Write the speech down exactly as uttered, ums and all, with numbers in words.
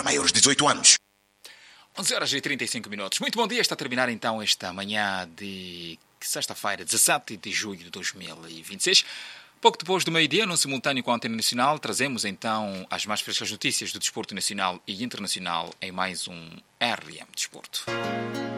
maiores de dezoito anos. onze horas e trinta e cinco minutos. Muito bom dia. Está a terminar então esta manhã de sexta-feira, dezassete de julho de dois mil e vinte e seis. Pouco depois do meio-dia, num simultâneo com a Antena Nacional, trazemos então as mais frescas notícias do desporto nacional e internacional em mais um R M Desporto.